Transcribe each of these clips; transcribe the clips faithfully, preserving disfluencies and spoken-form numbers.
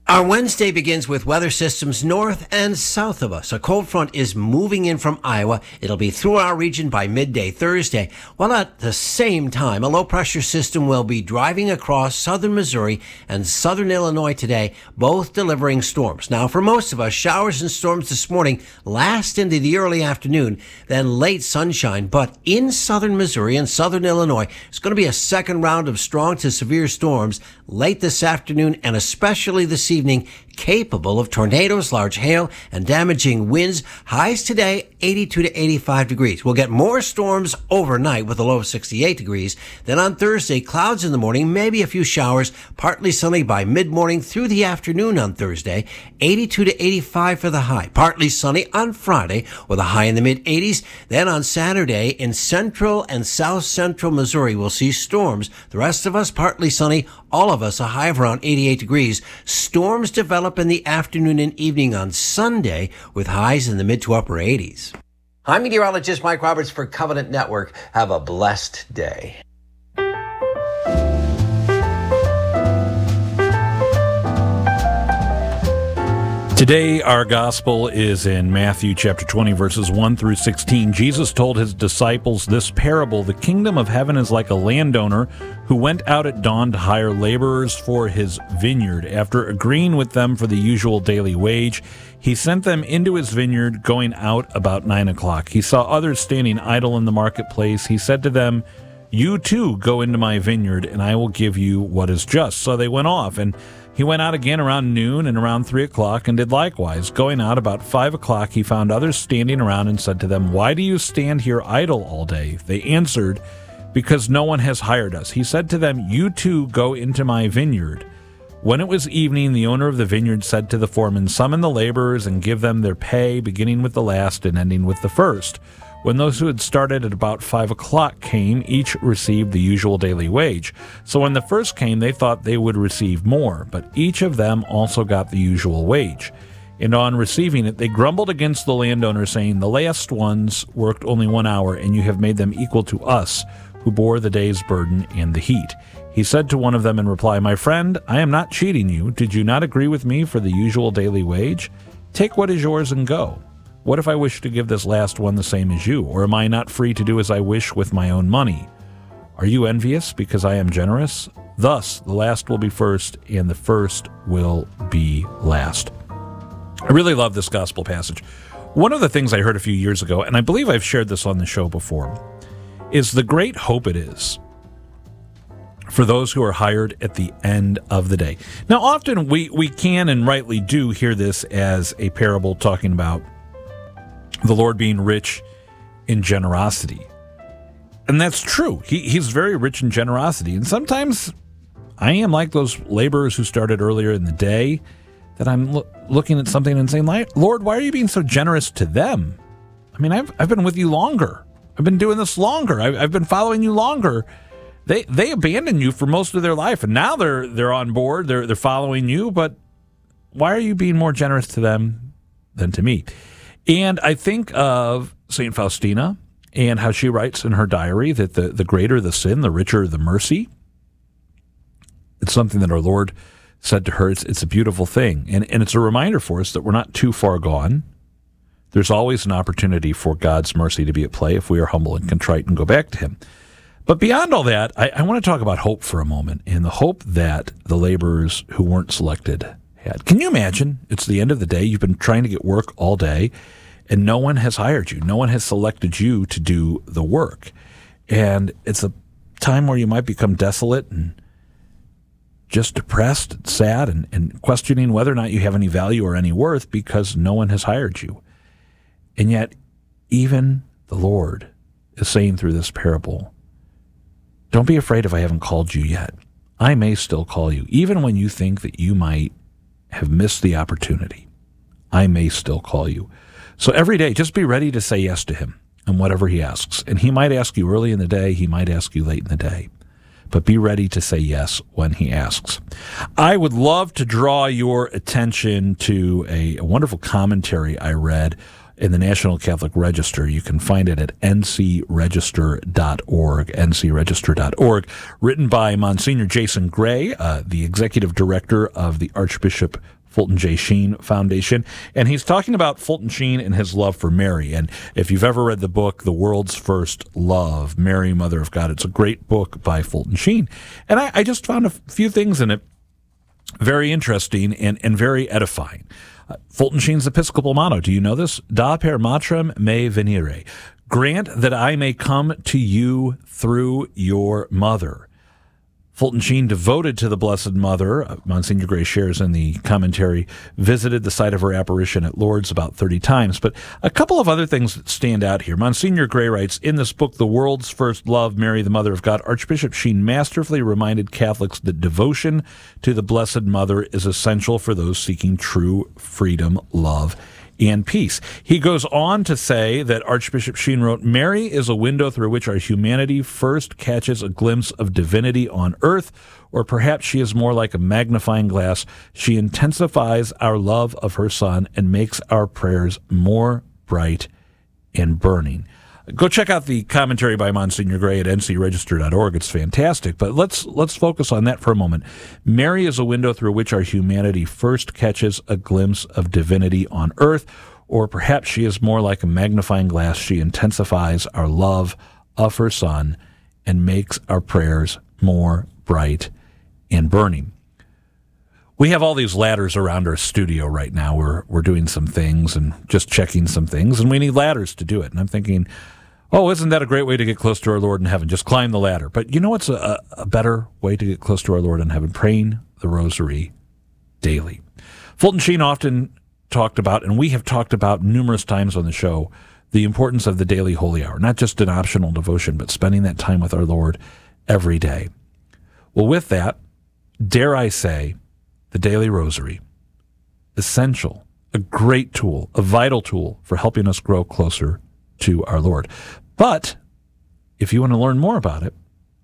Our Wednesday begins with weather systems north and south of us. A cold front is moving in from Iowa. It'll be through our region by midday Thursday, while at the same time, a low-pressure system will be driving across southern Missouri and southern Illinois today, both delivering storms. Now, for most of us, showers and storms this morning last into the early afternoon, then late sunshine. But in southern Missouri and southern Illinois, it's going to be a second round of strong to severe storms late this afternoon and especially this evening. Evening, capable of tornadoes, large hail, and damaging winds. Highs today, eighty-two to eighty-five degrees. We'll get more storms overnight with a low of sixty-eight degrees. Then on Thursday, clouds in the morning, maybe a few showers, partly sunny by mid-morning through the afternoon on Thursday, eighty-two to eighty-five for the high. Partly sunny on Friday with a high in the mid-eighties. Then on Saturday, in central and south central Missouri, we'll see storms. The rest of us, partly sunny. All of us, a high of around eighty-eight degrees. Storms develop in the afternoon and evening on Sunday with highs in the mid to upper eighties. I'm meteorologist Mike Roberts for Covenant Network. Have a blessed day. Today, our gospel is in Matthew chapter twenty, verses one through sixteen. Jesus told his disciples this parable: "The kingdom of heaven is like a landowner who went out at dawn to hire laborers for his vineyard. After agreeing with them for the usual daily wage, he sent them into his vineyard, going out about nine o'clock. He saw others standing idle in the marketplace. He said to them, 'You too go into my vineyard, and I will give you what is just.' So they went off, and he went out again around noon and around three o'clock and did likewise. Going out about five o'clock, he found others standing around and said to them, 'Why do you stand here idle all day?' They answered, 'Because no one has hired us.' He said to them, 'You too go into my vineyard.' When it was evening, the owner of the vineyard said to the foreman, 'Summon the laborers and give them their pay, beginning with the last and ending with the first.' When those who had started at about five o'clock came, each received the usual daily wage. So when the first came, they thought they would receive more, but each of them also got the usual wage. And on receiving it, they grumbled against the landowner, saying, 'The last ones worked only one hour, and you have made them equal to us, who bore the day's burden and the heat.' He said to one of them in reply, 'My friend, I am not cheating you. Did you not agree with me for the usual daily wage? Take what is yours and go. What if I wish to give this last one the same as you? Or am I not free to do as I wish with my own money? Are you envious because I am generous? Thus, the last will be first, and the first will be last." I really love this gospel passage. One of the things I heard a few years ago, and I believe I've shared this on the show before, is the great hope it is for those who are hired at the end of the day. Now, often we, we can and rightly do hear this as a parable talking about the Lord being rich in generosity. And that's true. He, he's very rich in generosity. And sometimes I am like those laborers who started earlier in the day, that I'm lo- looking at something and saying, "Lord, why are you being so generous to them? I mean, I've I've been with you longer. I've been doing this longer. I've, I've been following you longer. They they abandoned you for most of their life, and now they're they're on board. They're they're following you. But why are you being more generous to them than to me?" And I think of Saint Faustina and how she writes in her diary that the, the greater the sin, the richer the mercy. It's something that our Lord said to her. It's, it's a beautiful thing. And, and it's a reminder for us that we're not too far gone. There's always an opportunity for God's mercy to be at play if we are humble and contrite and go back to him. But beyond all that, I, I want to talk about hope for a moment, and the hope that the laborers who weren't selected had. Can you imagine? It's the end of the day. You've been trying to get work all day, and no one has hired you. No one has selected you to do the work. And it's a time where you might become desolate and just depressed and sad and, and questioning whether or not you have any value or any worth because no one has hired you. And yet, even the Lord is saying through this parable, don't be afraid if I haven't called you yet. I may still call you, even when you think that you might have missed the opportunity. I may still call you. So every day, just be ready to say yes to him and whatever he asks. And he might ask you early in the day, he might ask you late in the day. But be ready to say yes when he asks. I would love to draw your attention to a, a wonderful commentary I read in the National Catholic Register. You can find it at n c register dot org, n c register dot org, written by Monsignor Jason Gray, uh, the executive director of the Archbishop Fulton J. Sheen Foundation, and he's talking about Fulton Sheen and his love for Mary. And if you've ever read the book, The World's First Love, Mary, Mother of God, it's a great book by Fulton Sheen. And I, I just found a few things in it very interesting and, and very edifying. Uh, Fulton Sheen's Episcopal motto, do you know this? Da per matrem me venire. Grant that I may come to you through your mother. Fulton Sheen, devoted to the Blessed Mother, uh, Monsignor Gray shares in the commentary, visited the site of her apparition at Lourdes about thirty times. But a couple of other things that stand out here. Monsignor Gray writes, in this book, The World's First Love, Mary, the Mother of God, Archbishop Sheen masterfully reminded Catholics that devotion to the Blessed Mother is essential for those seeking true freedom, love, and peace. He goes on to say that Archbishop Sheen wrote, Mary is a window through which our humanity first catches a glimpse of divinity on earth, or perhaps she is more like a magnifying glass. She intensifies our love of her Son and makes our prayers more bright and burning. Go check out the commentary by Monsignor Gray at n c register dot org. It's fantastic. But let's let's focus on that for a moment. Mary is a window through which our humanity first catches a glimpse of divinity on earth, or perhaps she is more like a magnifying glass. She intensifies our love of her Son and makes our prayers more bright and burning. We have all these ladders around our studio right now. We're we're doing some things and just checking some things, and we need ladders to do it. And I'm thinking, oh, isn't that a great way to get close to our Lord in heaven? Just climb the ladder. But you know what's a, a better way to get close to our Lord in heaven? Praying the rosary daily. Fulton Sheen often talked about, and we have talked about numerous times on the show, the importance of the daily holy hour. Not just an optional devotion, but spending that time with our Lord every day. Well, with that, dare I say, the daily rosary, essential, a great tool, a vital tool for helping us grow closer to our Lord. But if you want to learn more about it,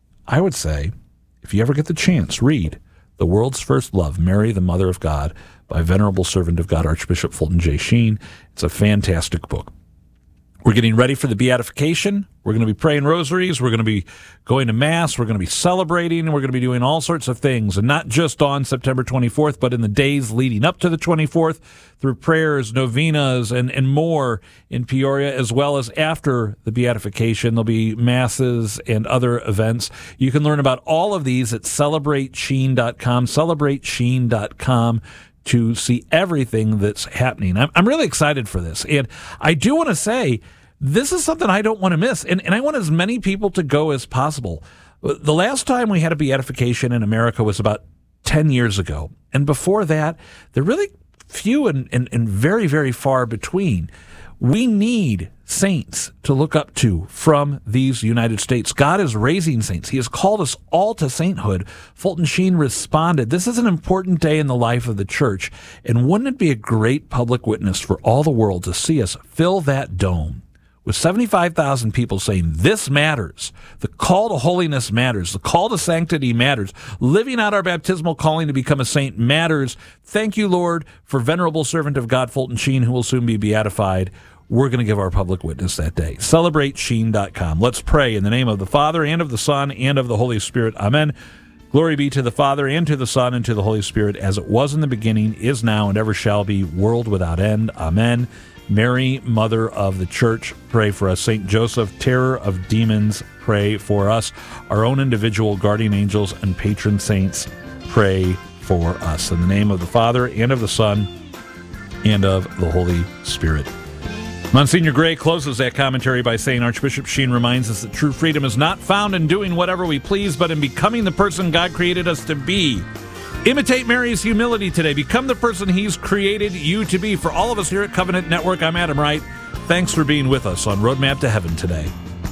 I would say, if you ever get the chance, read The World's First Love, Mary, the Mother of God, by Venerable Servant of God, Archbishop Fulton J. Sheen. It's a fantastic book. We're getting ready for the beatification. We're going to be praying rosaries. We're going to be going to Mass. We're going to be celebrating. We're going to be doing all sorts of things, and not just on September twenty-fourth, but in the days leading up to the twenty-fourth through prayers, novenas, and, and more in Peoria, as well as after the beatification. There'll be Masses and other events. You can learn about all of these at celebrate sheen dot com, celebrate sheen dot com, to see everything that's happening. I'm, I'm really excited for this. And I do want to say, this is something I don't want to miss. And, and I want as many people to go as possible. The last time we had a beatification in America was about ten years ago. And before that, they're really few and, and, and very, very far between. We need saints to look up to from these United States. God is raising saints. He has called us all to sainthood. Fulton Sheen responded, this is an important day in the life of the church, and wouldn't it be a great public witness for all the world to see us fill that dome with seventy-five thousand people saying, this matters. The call to holiness matters. The call to sanctity matters. Living out our baptismal calling to become a saint matters. Thank you, Lord, for Venerable Servant of God, Fulton Sheen, who will soon be beatified. We're going to give our public witness that day. celebrate sheen dot com. Let's pray in the name of the Father, and of the Son, and of the Holy Spirit. Amen. Glory be to the Father, and to the Son, and to the Holy Spirit, as it was in the beginning, is now, and ever shall be, world without end. Amen. Mary, Mother of the Church, pray for us. Saint Joseph, terror of demons, pray for us. Our own individual guardian angels and patron saints, pray for us. In the name of the Father, and of the Son, and of the Holy Spirit. Monsignor Gray closes that commentary by saying, Archbishop Sheen reminds us that true freedom is not found in doing whatever we please, but in becoming the person God created us to be. Imitate Mary's humility today. Become the person He's created you to be. For all of us here at Covenant Network, I'm Adam Wright. Thanks for being with us on Roadmap to Heaven today.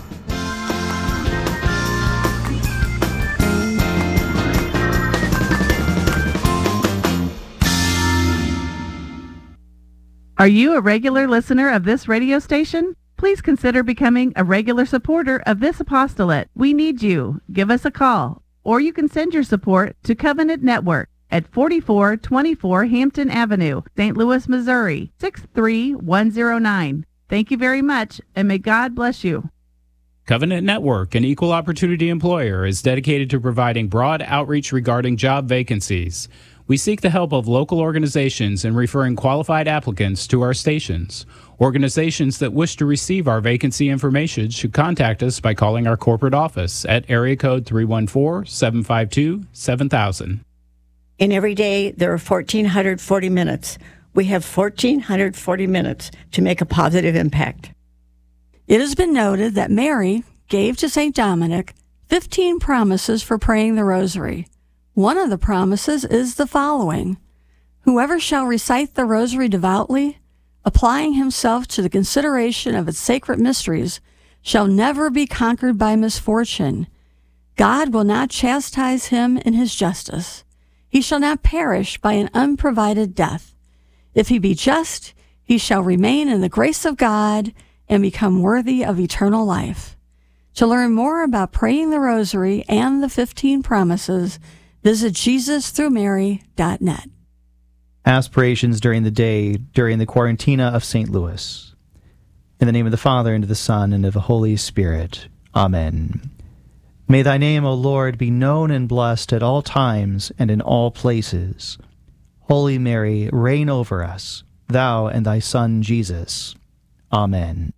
Are you a regular listener of this radio station? Please consider becoming a regular supporter of this apostolate. We need you. Give us a call, or you can send your support to Covenant Network, at forty-four twenty-four Hampton Avenue, Saint Louis, Missouri, six three one zero nine. Thank you very much, and may God bless you. Covenant Network, an equal opportunity employer, is dedicated to providing broad outreach regarding job vacancies. We seek the help of local organizations in referring qualified applicants to our stations. Organizations that wish to receive our vacancy information should contact us by calling our corporate office at area code three one four, seven five two, seven thousand. And every day there are one thousand four hundred forty minutes. We have one thousand four hundred forty minutes to make a positive impact. It has been noted that Mary gave to Saint Dominic fifteen promises for praying the rosary. One of the promises is the following: whoever shall recite the rosary devoutly, applying himself to the consideration of its sacred mysteries, shall never be conquered by misfortune. God will not chastise him in his justice. He shall not perish by an unprovided death. If he be just, he shall remain in the grace of God and become worthy of eternal life. To learn more about praying the rosary and the fifteen promises, visit Jesus through Mary dot net. Aspirations during the day during the Quarantina of Saint Louis. In the name of the Father, and of the Son, and of the Holy Spirit. Amen. May thy name, O Lord, be known and blessed at all times and in all places. Holy Mary, reign over us, thou and thy Son Jesus. Amen.